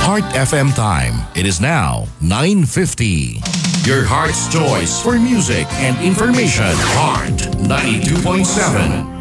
Heart FM time. It is now 9:50. Your heart's choice for music and information. Heart 92.7.